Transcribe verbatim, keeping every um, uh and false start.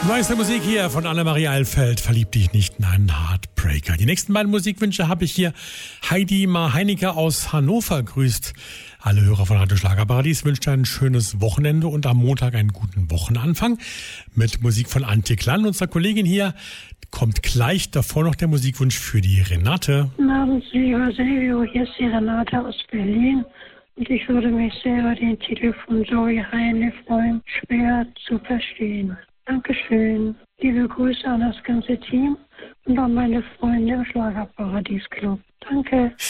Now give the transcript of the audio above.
Neueste Musik hier von Annemarie Eilfeld. Verlieb dich nicht in einen Heartbreaker. Die nächsten beiden Musikwünsche habe ich hier. Heidi Mar-Heinicke aus Hannover grüßt alle Hörer von Radio Schlagerparadies, wünscht ein schönes Wochenende und am Montag einen guten Wochenanfang mit Musik von Antje Klann, unserer Kollegin hier. Kommt gleich davor noch der Musikwunsch für die Renate. Guten Abend, lieber Silvio. Hier ist die Renate aus Berlin. Und ich würde mich sehr über den Titel von Zoe Heinle freuen, Schwer zu verstehen. Dankeschön. Liebe Grüße an das ganze Team und an meine Freunde im Schlagerparadies Club. Danke.